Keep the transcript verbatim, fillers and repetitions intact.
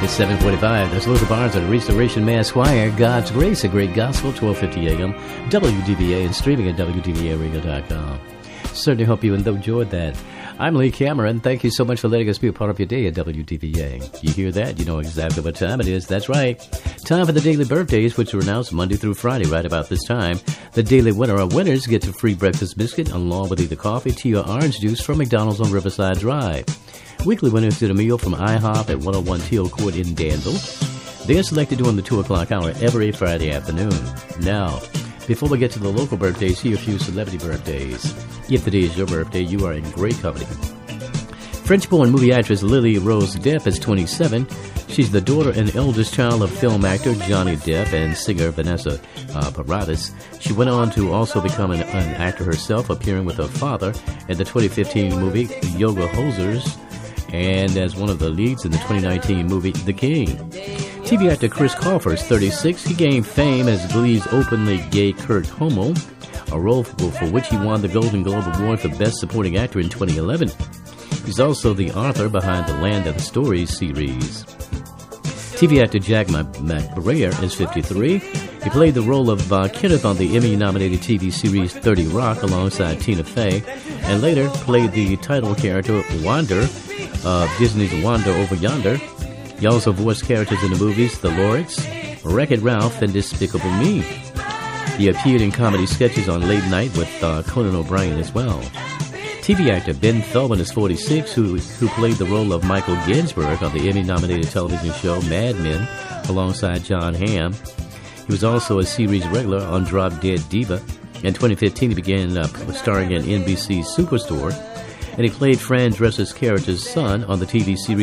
It's seven forty-five. That's Luther Barnes at Restoration Mass Choir. God's Grace, a great gospel, twelve fifty a.m. W D V A and streaming at W D V A radio dot com. Certainly hope you enjoyed that. I'm Lee Cameron. Thank you so much for letting us be a part of your day at W D V A. You hear that? You know exactly what time it is. That's right. Time for the daily birthdays, which are announced Monday through Friday right about this time. The daily winner or winners get a free breakfast biscuit along with either coffee, tea, or orange juice from McDonald's on Riverside Drive. Weekly winners get a meal from IHOP at one oh one Teal Court in Danville. They are selected during the two o'clock hour every Friday afternoon. Now, before we get to the local birthdays, here are a few celebrity birthdays. If today is your birthday, you are in great company. French-born movie actress Lily Rose Depp is twenty-seven. She's the daughter and eldest child of film actor Johnny Depp and singer Vanessa uh, Paradis. She went on to also become an, an actor herself, appearing with her father in the twenty fifteen movie Yoga Hosers, and as one of the leads in the twenty nineteen movie The King. T V actor Chris Colfer is thirty-six. He gained fame as Glee's openly gay Kurt Homo, a role for, for which he won the Golden Globe Award for Best Supporting Actor in twenty eleven. He's also the author behind the Land of the Stories series. T V actor Jack McBrayer is fifty-three. He played the role of uh, Kenneth on the Emmy-nominated T V series thirty Rock alongside Tina Fey, and later played the title character Wander of Disney's Wander Over Yonder. He also voiced characters in the movies The Lorax, Wreck-It Ralph, and Despicable Me. He appeared in comedy sketches on Late Night with uh, Conan O'Brien as well. T V actor Ben Feldman is forty-six, who who played the role of Michael Ginsberg on the Emmy-nominated television show Mad Men alongside John Hamm. He was also a series regular on Drop Dead Diva. In twenty fifteen, he began uh, starring in N B C's Superstore, and he played Fran Drescher's character's son on the T V series